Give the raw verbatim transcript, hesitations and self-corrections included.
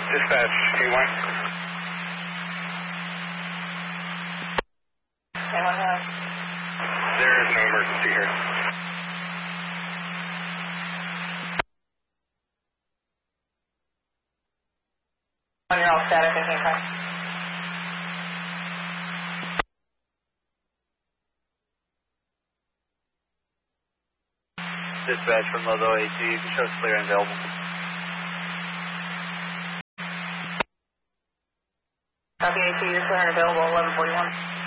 Dispatch, A one. A one, uh, There is no emergency here. on your all static, I think, right? Dispatch from Lovo A two, you can show us clear and available. Copy A two, you're clear and available, eleven forty-one.